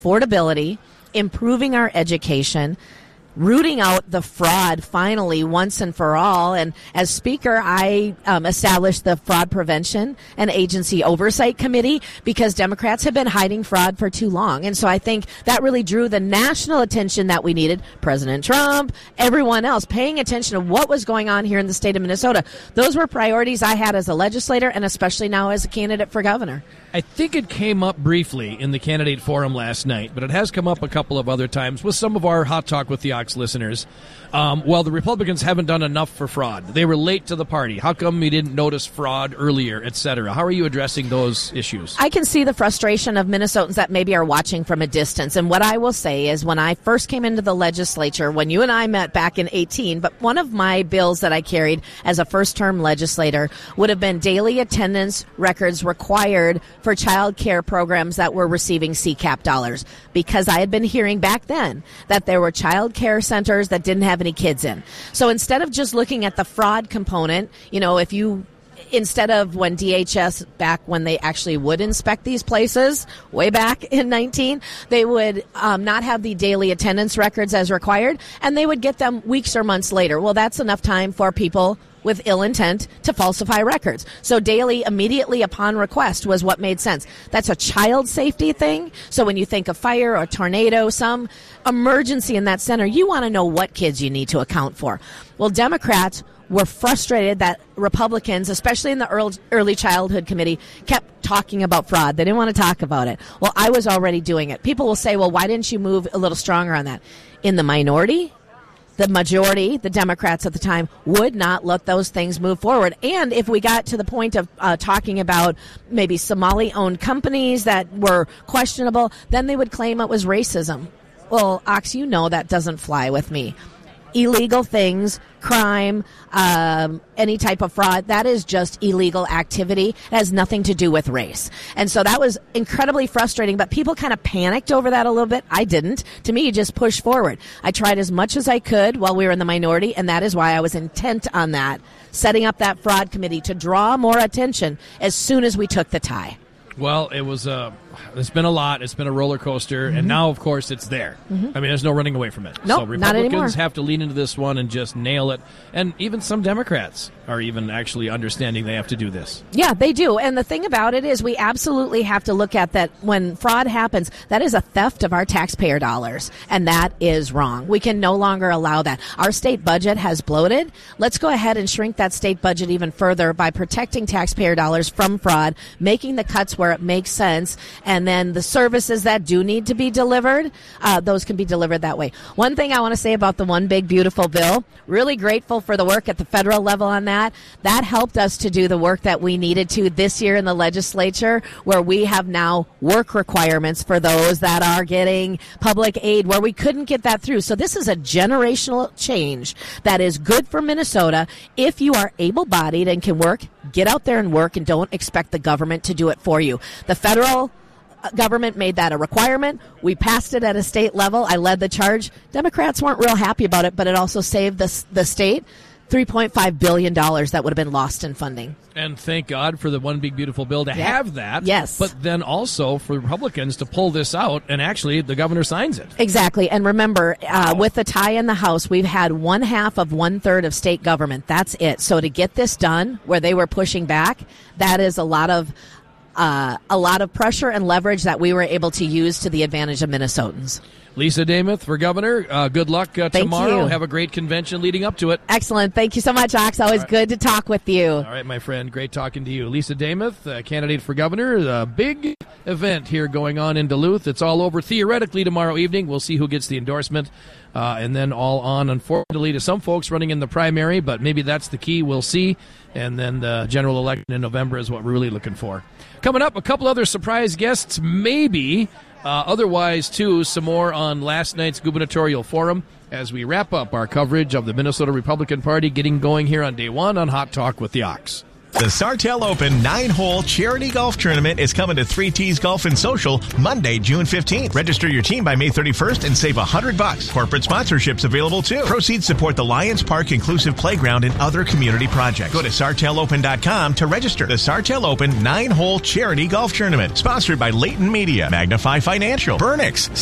affordability, improving our education, rooting out the fraud finally once and for all. And as Speaker, I established the Fraud Prevention and Agency Oversight Committee because Democrats have been hiding fraud for too long. And so I think that really drew the national attention that we needed. President Trump, everyone else paying attention to what was going on here in the state of Minnesota. Those were priorities I had as a legislator and especially now as a candidate for governor. I think it came up briefly in the candidate forum last night, but it has come up a couple of other times with some of our Hot Talk with the Ox listeners. Well, the Republicans haven't done enough for fraud. They were late to the party. How come you didn't notice fraud earlier, et cetera? How are you addressing those issues? I can see the frustration of Minnesotans that maybe are watching from a distance. And what I will say is when I first came into the legislature, when you and I met back in 2018, but one of my bills that I carried as a first-term legislator would have been daily attendance records required for child care programs that were receiving CCAP dollars, because I had been hearing back then that there were child care centers that didn't have any kids in. So instead of just looking at the fraud component, instead of when DHS, back when they actually would inspect these places, way back in 19, they would not have the daily attendance records as required, and they would get them weeks or months later. Well, that's enough time for people with ill intent to falsify records. So daily, immediately upon request was what made sense. That's a child safety thing. So when you think of fire or tornado, some emergency in that center, you want to know what kids you need to account for. Well, Democrats were frustrated that Republicans, especially in the early childhood committee, kept talking about fraud. They didn't want to talk about it. Well, I was already doing it. People will say, well, why didn't you move a little stronger on that? In the minority, the majority, the Democrats at the time, would not let those things move forward. And if we got to the point of talking about maybe Somali-owned companies that were questionable, then they would claim it was racism. Well, Ox, you know that doesn't fly with me. Illegal things, crime, any type of fraud, that is just illegal activity. It has nothing to do with race. And so that was incredibly frustrating, but people kind of panicked over that a little bit. I didn't. To me, you just push forward. I tried as much as I could while we were in the minority, and that is why I was intent on that, setting up that fraud committee to draw more attention as soon as we took the tie. Well, it's been a lot. It's been a roller coaster, and now, of course, it's there. I mean, there's no running away from it. Nope, so not anymore. Republicans have to lean into this one and just nail it. And even some Democrats are even actually understanding they have to do this. Yeah, they do. And the thing about it is we absolutely have to look at that when fraud happens, that is a theft of our taxpayer dollars, and that is wrong. We can no longer allow that. Our state budget has bloated. Let's go ahead and shrink that state budget even further by protecting taxpayer dollars from fraud, making the cuts where it makes sense, and then the services that do need to be delivered, those can be delivered that way. One thing I want to say about the One Big Beautiful Bill, really grateful for the work at the federal level on that. That helped us to do the work that we needed to this year in the legislature, where we have now work requirements for those that are getting public aid, where we couldn't get that through. So this is a generational change that is good for Minnesota. If you are able-bodied and can work, get out there and work, and don't expect the government to do it for you. The federal government made that a requirement. We passed it at a state level. I led the charge. Democrats weren't real happy about it, but it also saved the state $3.5 billion that would have been lost in funding. And thank God for the One Big Beautiful Bill to have that. Yes. But then also for Republicans to pull this out, and actually the governor signs it. Exactly. And remember, with the tie in the House, we've had 1/2 of 1/3 of state government. That's it. So to get this done, where they were pushing back, that is a lot of pressure and leverage that we were able to use to the advantage of Minnesotans. Lisa Demuth for governor. Good luck tomorrow. You. Have a great convention leading up to it. Excellent. Thank you so much, Ox. Always good to talk with you. All right, my friend. Great talking to you. Lisa Demuth, candidate for governor. A big event here going on in Duluth. It's all over theoretically tomorrow evening. We'll see who gets the endorsement. And then all on, unfortunately, to some folks running in the primary, but maybe that's the key. We'll see. And then the general election in November is what we're really looking for. Coming up, a couple other surprise guests, maybe. Otherwise, too, some more on last night's gubernatorial forum as we wrap up our coverage of the Minnesota Republican Party getting going here on day one on Hot Talk with the Ox. The Sartell Open 9-hole charity golf tournament is coming to 3 T's Golf and Social Monday, June 15th. Register your team by May 31st and save $100. Corporate sponsorships available too. Proceeds support the Lions Park Inclusive Playground and other community projects. Go to sartellopen.com to register. The Sartell Open 9-hole charity golf tournament, sponsored by Layton Media, Magnify Financial, Burnix,